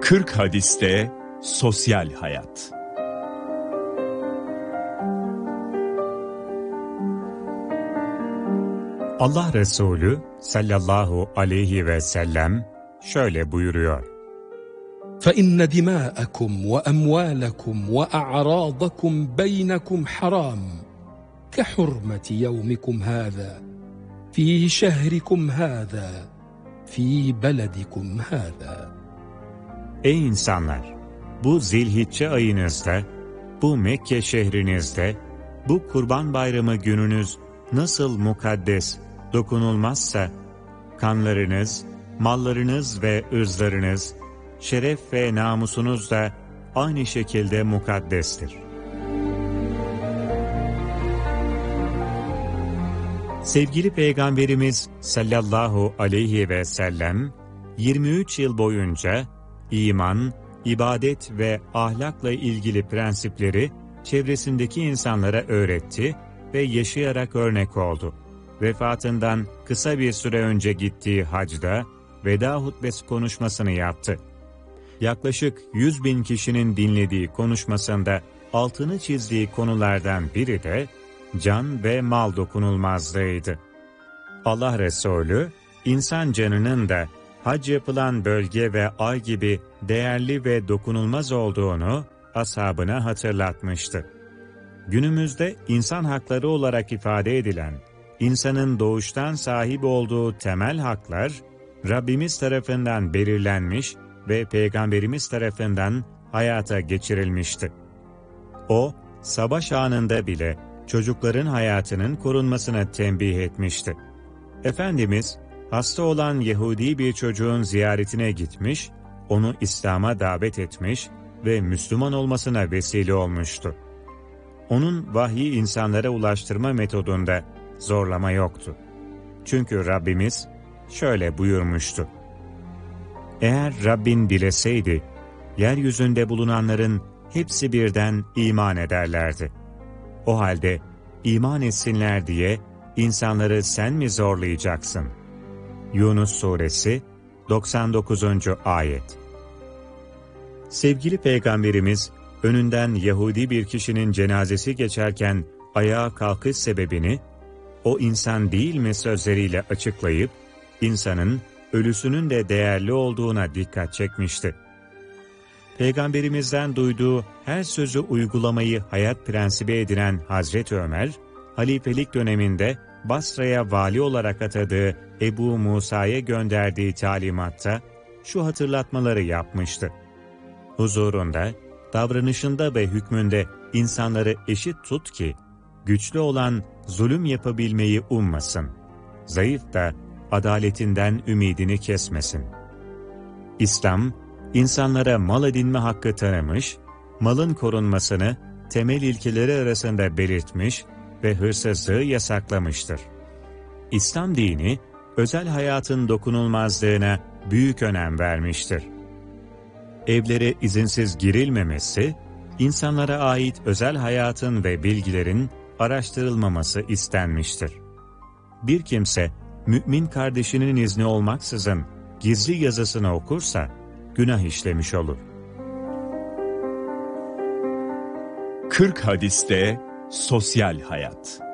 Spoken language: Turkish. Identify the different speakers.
Speaker 1: 40 hadiste sosyal hayat. Allah Resulü sallallahu aleyhi ve sellem şöyle buyuruyor:
Speaker 2: فَإِنَّ دِمَاءَكُمْ وَأَمْوَالَكُمْ وَأَعْرَاضَكُمْ بَيْنَكُمْ حَرَامٌ كَحُرْمَةِ يَوْمِكُمْ هَذَا فِي شَهْرِكُمْ هَذَا فِي بَلَدِكُمْ هَذَا.
Speaker 1: Ey insanlar! Bu Zilhicce ayınızda, bu Mekke şehrinizde, bu Kurban Bayramı gününüz nasıl mukaddes, dokunulmazsa, kanlarınız, mallarınız ve ırzlarınız, şeref ve namusunuz da aynı şekilde mukaddestir. Sevgili Peygamberimiz sallallahu aleyhi ve sellem, 23 yıl boyunca iman, ibadet ve ahlakla ilgili prensipleri çevresindeki insanlara öğretti ve yaşayarak örnek oldu. Vefatından kısa bir süre önce gittiği hacda veda hutbesi konuşmasını yaptı. Yaklaşık 100.000 kişinin dinlediği konuşmasında altını çizdiği konulardan biri de can ve mal dokunulmazlığıydı. Allah Resulü, insan canının da hac yapılan bölge ve ay gibi değerli ve dokunulmaz olduğunu ashabına hatırlatmıştı. Günümüzde insan hakları olarak ifade edilen, insanın doğuştan sahip olduğu temel haklar, Rabbimiz tarafından belirlenmiş ve Peygamberimiz tarafından hayata geçirilmişti. O, savaş anında bile çocukların hayatının korunmasına tembih etmişti. Efendimiz, hasta olan Yahudi bir çocuğun ziyaretine gitmiş, onu İslam'a davet etmiş ve Müslüman olmasına vesile olmuştu. Onun vahyi insanlara ulaştırma metodunda zorlama yoktu. Çünkü Rabbimiz şöyle buyurmuştu: Eğer Rabbin dileseydi, yeryüzünde bulunanların hepsi birden iman ederlerdi. O halde iman etsinler diye insanları sen mi zorlayacaksın? Yunus Suresi 99. Ayet. Sevgili Peygamberimiz, önünden Yahudi bir kişinin cenazesi geçerken ayağa kalkış sebebini, o insan değil mi sözleriyle açıklayıp, insanın ölüsünün de değerli olduğuna dikkat çekmişti. Peygamberimizden duyduğu her sözü uygulamayı hayat prensibi edinen Hazreti Ömer, halifelik döneminde Basra'ya vali olarak atadığı Ebu Musa'ya gönderdiği talimatta şu hatırlatmaları yapmıştı. Huzurunda, davranışında ve hükmünde insanları eşit tut ki, güçlü olan zulüm yapabilmeyi ummasın. Zayıf da adaletinden ümidini kesmesin. İslam, insanlara mal edinme hakkı tanımış, malın korunmasını temel ilkeleri arasında belirtmiş ve hırsızlığı yasaklamıştır. İslam dini, özel hayatın dokunulmazlığına büyük önem vermiştir. Evlere izinsiz girilmemesi, insanlara ait özel hayatın ve bilgilerin araştırılmaması istenmiştir. Bir kimse, mümin kardeşinin izni olmaksızın gizli yazısını okursa, günah işlemiş olur. 40 hadiste sosyal hayat.